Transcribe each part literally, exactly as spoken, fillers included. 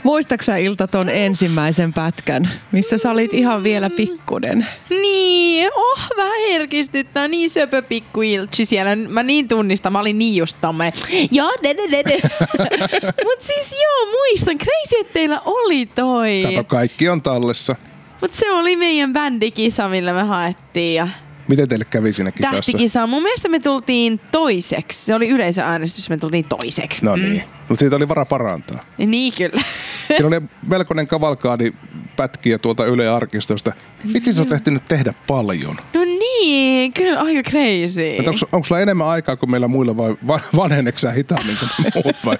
Muistaaksä Ilta ton ensimmäisen pätkän, missä sä olit ihan vielä pikkunen? Niin, oh, vähän herkistyttää, niin söpö pikku Iltsi siellä. Mä niin tunnistan, mä olin niin just tommoinen, joo, de de de de. Mut siis joo, muistan, crazy, että teillä oli toi. Kato, kaikki on tallessa. Mut se oli meidän bändikisa, millä me haettiin ja... Miten teille kävi siinä kisassa? Tähtikisa. Mun mielestä me tultiin toiseksi. Se oli yleisöäänestys, me tultiin toiseksi. No niin. Mm. Mutta siitä oli vara parantaa. Niin kyllä. Siinä oli melkoinen kavalkaadi pätkiä tuolta Yle Arkistosta. Vitsi sä oot ehtinyt tehdä paljon. No niin, kyllä aika crazy. Onko, onko sulla enemmän aikaa kuin meillä muilla vai vanheneksää hitaammin kuin muut vai?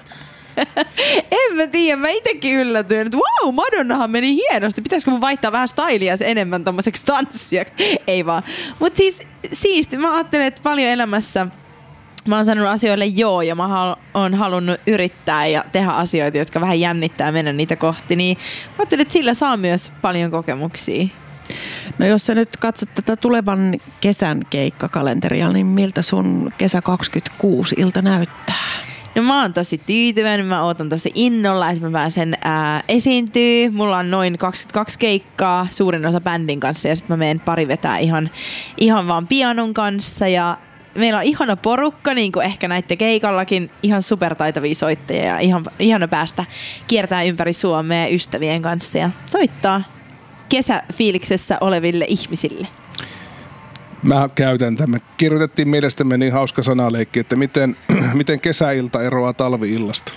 En mä tiedä, mä itekin yllätyin, että wow, Madonnahan meni hienosti. Pitäisikö mun vaihtaa vähän stylia enemmän tommoseksi tanssijaksi? Ei vaan. Mut siis siisti, mä ajattelen, että paljon elämässä mä oon sanonut asioille joo ja mä oon halunnut yrittää ja tehdä asioita, jotka vähän jännittää mennä niitä kohti. Niin mä ajattelen, että sillä saa myös paljon kokemuksia. No jos sä nyt katsot tätä tulevan kesän keikkakalenteria, niin miltä sun kesä kaksikymmentäkuusi ilta näyttää? No mä oon tosi tyytyväinen, mä ootan tosi innolla, että mä pääsen ää, esiintyä. Mulla on noin kaksikymmentäkaksi keikkaa, suurin osa bändin kanssa ja sitten mä menen pari vetää ihan, ihan vaan pianon kanssa. Ja meillä on ihana porukka, niin kuin ehkä näitte keikallakin, ihan supertaitavia soittajia ja ihan, ihana päästä kiertää ympäri Suomea ystävien kanssa ja soittaa kesäfiiliksessä oleville ihmisille. Mä käytän tämän. Kirjoitettiin mielestämme niin hauska sanaleikki, että miten, miten kesäilta eroaa talvi-illasta.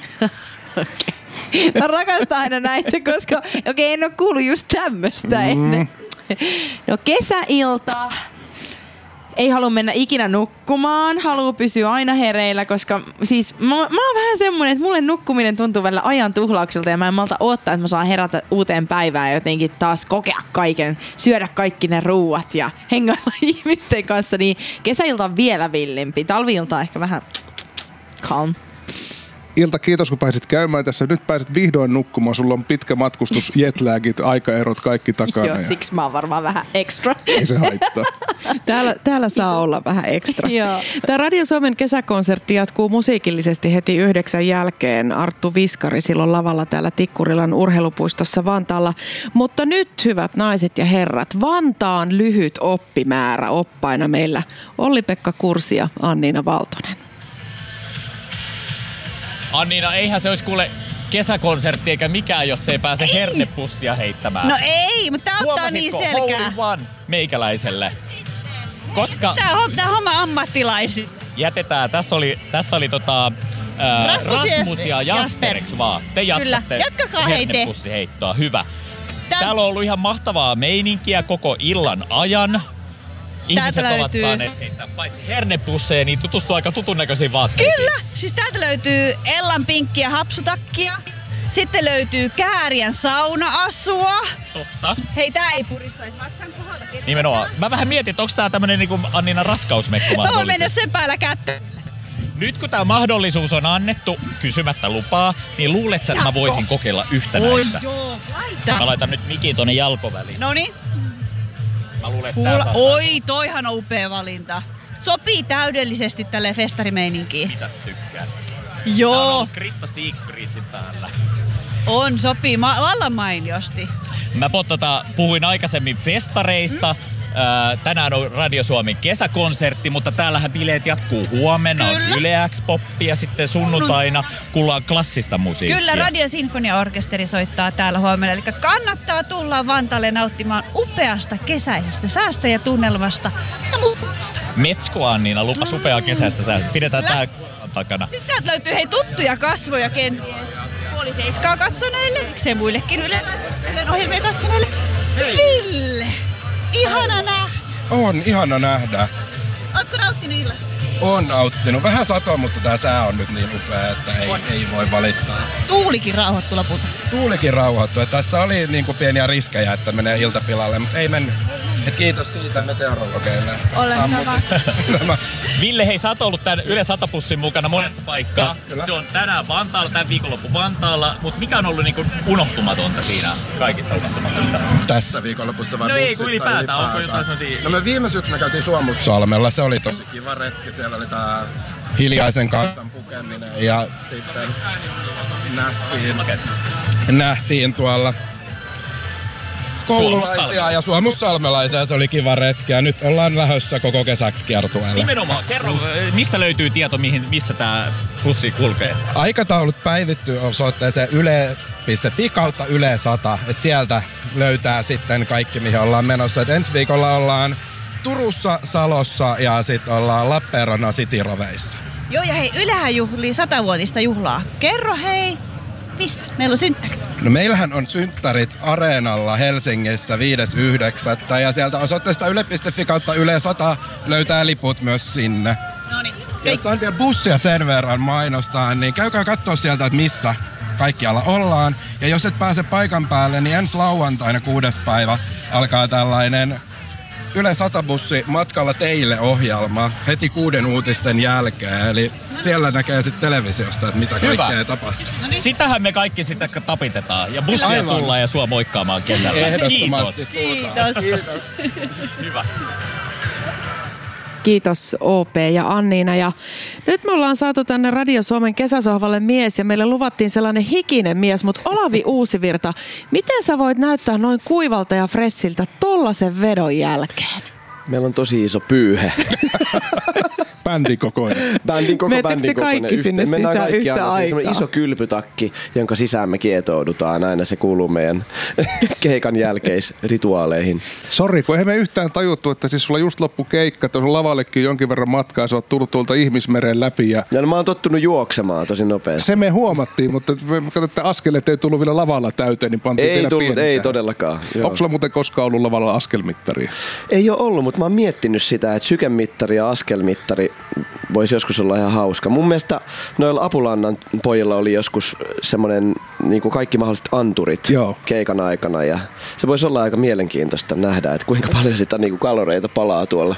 Okei. Mä rakastan aina näitä, koska okei, okay, en ole kuullut just tämmöstä mm. ennen. No kesäilta. Ei halua mennä ikinä nukkumaan, haluaa pysyä aina hereillä, koska siis mä, mä oon vähän semmonen, että mulle nukkuminen tuntuu välillä ajan tuhlaukselta ja mä en malta odottaa, että mä saan herätä uuteen päivään ja jotenkin taas kokea kaiken, syödä kaikki ne ruuat ja hengailla ihmisten kanssa, niin kesäilta on vielä villimpi, talvi-ilta on ehkä vähän calm. Ilta, kiitos kun pääsit käymään tässä. Nyt pääset vihdoin nukkumaan. Sulla on pitkä matkustus, jetlagit, aikaerot, kaikki takana. Joo, siksi mä oon varmaan vähän extra. Ei se haittaa. Täällä, täällä saa olla vähän ekstra. Tämä Radio Suomen kesäkonsertti jatkuu musiikillisesti heti yhdeksän jälkeen. Arttu Viskari silloin lavalla täällä Tikkurilan urheilupuistossa Vantaalla. Mutta nyt, hyvät naiset ja herrat, Vantaan lyhyt oppimäärä oppaina meillä Olli-Pekka Kursi ja Anniina Valtonen. Anniina, eihän se olisi kuule kesäkonsertti eikä mikään, jos ei pääse ei. hernepussia heittämään. No ei, mutta tää ottaa niin selkää. Hole meikäläiselle? Koska... Tää on tää homma ammattilaisi. Jätetään. Tässä oli, tässä oli tota, ää, Rasmus, Rasmus ja Jasper, Jasper. vaan? Te jatkatte hernepussiheittoa. Hyvä. Tän... Täällä on ollut ihan mahtavaa meininkiä koko illan ajan. Ihmiset ovat saaneet heittää paitsi hernepusseja, niin tutustuu aika tutun näköisiin vaatteisiin. Kyllä! Siis täältä löytyy Ellan pinkkiä hapsutakkia. Sitten löytyy Kääriän sauna-asua. Totta. Hei, tää ei puristaisi vatsan kohdalta. Nimenomaan. Mä vähän mietin, että onko tää tämmönen niinku Anniina raskausmekko mahdollisesti. Mä voin mennä sen päällä kättä. Nyt kun tää mahdollisuus on annettu kysymättä lupaa, niin luulet sä, että mä voisin kokeilla yhtä Oi, näistä? joo, laita. Mä laitan nyt mikin tonne jalkoväliin. Noniin. Mä luulen, että Kuula, oi, toihan on upea valinta. Sopii täydellisesti tälle festarimeininkiin. Mitäs tykkään? Joo. On Krista Siegfriedsin päällä. On, sopii ma- vallan mainiosti. Mä tota, puhuin aikaisemmin festareista. Mm. Tänään on Radio Suomen kesäkonsertti, mutta täällähän bileet jatkuu huomenna. Kyllä. On Yle X-poppia sitten sunnuntaina. Kuullaan klassista musiikkia. Kyllä, Radio Sinfonia-orkesteri soittaa täällä huomenna. Eli kannattaa tulla Vantaalle nauttimaan upeasta kesäisestä säästä ja tunnelmasta ja muusta. Metsko Anniina lupas upeaa kesäistä säästä. Pidetään Lä- tää takana. Sitten täältä löytyy hei tuttuja kasvoja kenties. Puoli seiskaa katsoneille, miksei muillekin Yle, Ylen ohjelmia katsoneille. Hei. Ville! Ihana nähdä. On, ihana nähdä. Ootko nauttinut illasta? On nauttinut. Vähän satoa, mutta tää sää on nyt niin upea, että ei, ei voi valittaa. Tuulikin rauhoittu lopulta. Tuulikin rauhoittu. Tässä oli niin kuin pieniä riskejä, että menee iltapilalle, mutta ei mennyt. Et kiitos siitä meteorologeille. Ole hyvä. Ville, hei, sä oot ollut tän Yle Satapussin mukana monessa paikkaa. Kyllä. Se on tänään Vantaalla, tämän viikonloppu Vantaalla. Mutta mikä on ollut niinku unohtumatonta siinä kaikista unohtumatonta? Tässä viikonlopussa vai No ei, bussissa? kun ylipäätään. Onko jotain sellaisia... No me viime syksynä käytiin Suomussalmella. Se oli tosi kiva retki. Siellä oli tää hiljaisen kansan pukeminen ja sitten nähtiin, nähtiin tuolla koululaisia ja suomussalmelaisia. Se oli kiva retki ja nyt ollaan lähdössä koko kesäksi kiertueelle. Nimenomaan. Kerro, mistä löytyy tieto, mihin, missä tää bussi kulkee? Aikataulut päivittyy osoitteeseen yle piste fi kautta Yle sata. Et sieltä löytää sitten kaikki, mihin ollaan menossa. Et ensi viikolla ollaan Turussa, Salossa ja sitten ollaan Lappeenrannan Cityroveissa. Joo, ja hei, Ylehän juhlii satavuotista juhlaa. Kerro hei, missä? Meillä on synttäri. No meillähän on synttärit Areenalla Helsingissä viides yhdeksättä ja sieltä osoitteesta yle piste fi kautta Yle sata löytää liput myös sinne. Noniin. Jos on vielä bussia sen verran mainostaa, niin käykää katsoa sieltä, että missä kaikkialla ollaan. Ja jos et pääse paikan päälle, niin ensi lauantaina kuudes päivä alkaa tällainen Yle Sata-bussi matkalla teille -ohjelma heti kuuden uutisten jälkeen. Eli siellä näkee sitten televisiosta, että mitä kaikkea Hyvä. tapahtuu. No niin. Sitähän me kaikki sitten tapitetaan. Ja bussia Aivan. tullaan ja sua moikkaamaan kesällä. Ehdottomasti. Kiitos. Kiitos. Hyvä. Kiitos O P ja Anniina. Ja nyt me ollaan saatu tänne Radio Suomen kesäsohvalle mies ja meille luvattiin sellainen hikinen mies, mutta Olavi Uusivirta, miten sä voit näyttää noin kuivalta ja fressiltä tollasen vedon jälkeen? Meillä on tosi iso pyyhe. Bändin kokoinen. Bändin koko Menettekö bändin te kaikki kokoinen. sinne Yhteen. Mennään sisään kaikki yhtä aina. aikaa? Se on iso kylpytakki, jonka sisään me kietoudutaan aina. Se kuuluu meidän keikan jälkeisrituaaleihin. Sori, kun eihän me yhtään tajuttu, että siis sulla just loppu keikka, että on lavallekin jonkin verran matkaa, sä oot tullut tuolta ihmismeren läpi. Ja ja no, mä oon tottunut juoksemaan tosi nopeasti. Se me huomattiin, mutta me katsotaan, että askeleet ei tullut vielä lavalla täyteen, niin pantiin ei vielä tullut, pienetään. Ei todellakaan. Onko sulla muuten koskaan ollut lavalla askelmittaria? Ei ole ollut, mutta mä oon miettinyt sitä, että sykemittari ja askelmittari voisi joskus olla ihan hauska. Mun mielestä noilla Apulannan pojilla oli joskus semmoinen niin kuin kaikki mahdolliset anturit Joo. keikan aikana. Ja se voisi olla aika mielenkiintoista nähdä, että kuinka paljon sitä niin kuin kaloreita palaa tuolla.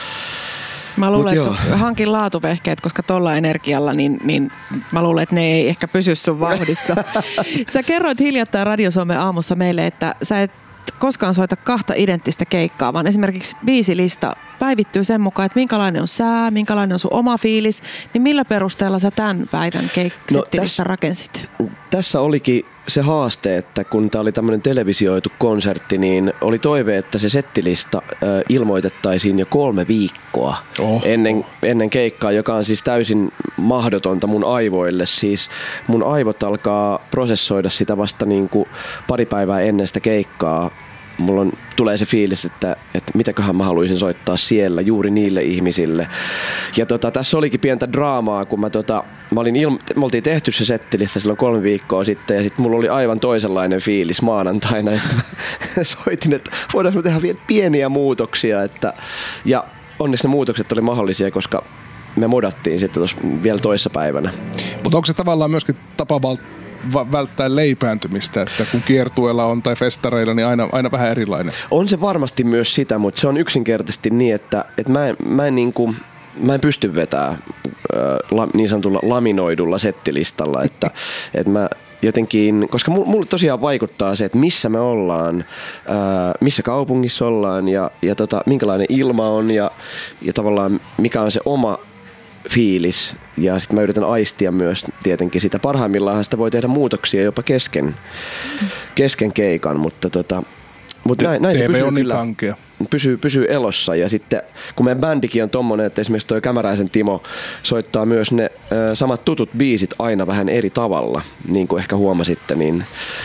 Mä luulen, että sun hankin laatuvehkeet, koska tuolla energialla, niin, niin mä luulen, että ne ei ehkä pysy sun vauhdissa. Sä kerroit hiljattain Radio Suomen aamussa meille, että sä et koskaan soita kahta identtistä keikkaa, vaan esimerkiksi biisilista päivittyy sen mukaan, että minkälainen on sää, minkälainen on sun oma fiilis, niin millä perusteella sä tämän päivän keik- no, settilistä rakensit? Tässä olikin se haaste, että kun tämä oli tämmöinen televisioitu konsertti, niin oli toive, että se settilista äh, ilmoitettaisiin jo kolme viikkoa oh. ennen, ennen keikkaa, joka on siis täysin mahdotonta mun aivoille. Siis mun aivot alkaa prosessoida sitä vasta niin kuin pari päivää ennen sitä keikkaa. Mulla on, tulee se fiilis, että, että mitäköhän mä haluaisin soittaa siellä juuri niille ihmisille. Ja tota, tässä olikin pientä draamaa, kun mä, tota, mä olin ilma, me oltiin tehty se settilistä silloin kolme viikkoa sitten ja sitten mulla oli aivan toisenlainen fiilis maanantaina. Ja sitten mä soitin, että voidaanko me tehdä vielä pieniä muutoksia. Että, ja onneksi ne muutokset oli mahdollisia, koska me modattiin sitten tuossa vielä toissapäivänä. Mutta onko se tavallaan myöskin tapa val- välttää leipääntymistä, että kun kiertueella on tai festareilla, niin aina, aina vähän erilainen? On se varmasti myös sitä, mutta se on yksinkertaisesti niin, että, että mä en, mä en, niin kuin, mä en pysty vetämään äh, niin sanotulla laminoidulla settilistalla, että, että mä jotenkin, koska mulle tosiaan vaikuttaa se, että missä me ollaan, ää, missä kaupungissa ollaan ja, ja tota, minkälainen ilma on ja, ja tavallaan mikä on se oma fiilis. Ja sitten mä yritän aistia myös tietenkin sitä. Parhaimmillaan sitä voi tehdä muutoksia jopa kesken, kesken keikan, mutta tota, mutta näin, näin se pysyy kyllä, pysyy, pysyy elossa. Ja sitten kun meidän bändikin on tommonen, että esimerkiksi toi Kämäräisen Timo soittaa myös ne ö, samat tutut biisit aina vähän eri tavalla, niin kuin ehkä huomasitte, niin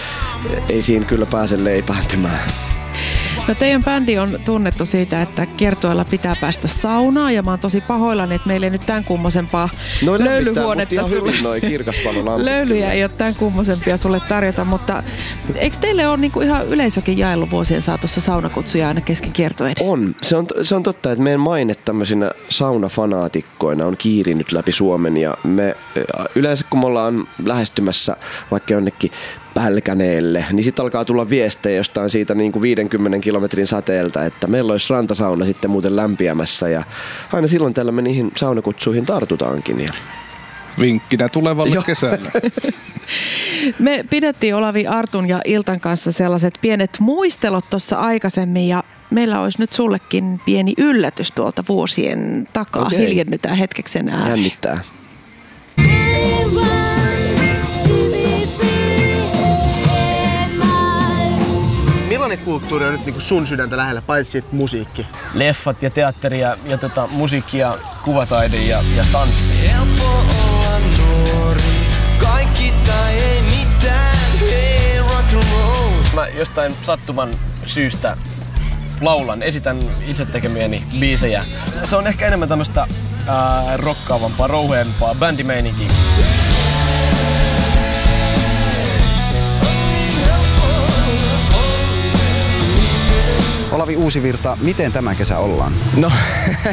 ei siinä kyllä pääse leipääntymään. No teidän bändi on tunnettu siitä, että kiertueella pitää päästä saunaan ja mä oon tosi pahoillani, että meillä ei nyt tämän kummosempaa no, löylyhuonetta sulle. Hyvin, Löylyjä ei ole tämän kummosempia sulle tarjota, mutta eikö teille ole niinku ihan yleisökin jaellut vuosien saatossa saunakutsuja aina kesken kiertueiden? On. Se on, se on totta, että meidän maine tämmöisinä saunafanaatikkoina on kiirinyt läpi Suomen ja me yleensä kun me ollaan lähestymässä vaikka jonnekin Pälkäneelle, niin sitten alkaa tulla viestejä jostain siitä niin kuin viidenkymmenen kilometrin säteeltä, että meillä olisi rantasauna sitten muuten lämpiämässä ja aina silloin tällä me niihin saunakutsuihin tartutaankin. Ja vinkkinä tulevalle kesälle. Me pidettiin Olavi, Artun ja Iltan kanssa sellaiset pienet muistelot tuossa aikaisemmin ja meillä olisi nyt sullekin pieni yllätys tuolta vuosien takaa. Okay. Hiljennytään hetkeksi ääni. Jännittää. Millainen kulttuuri on nyt niinku sun sydäntä lähellä, paitsi musiikki? Leffat ja teatteri ja, ja tota, musiikki ja kuvataide ja, ja tanssi. Helppo olla nuori, kaikki tai ei mitään, hei rock and roll. Mä jostain sattuman syystä laulan, esitän itse tekemiäni biisejä. Se on ehkä enemmän tämmöstä ää, rokkaavampaa, rouheempaa bändimeininkiä. Olavi Uusivirta, miten tämä kesä ollaan? No,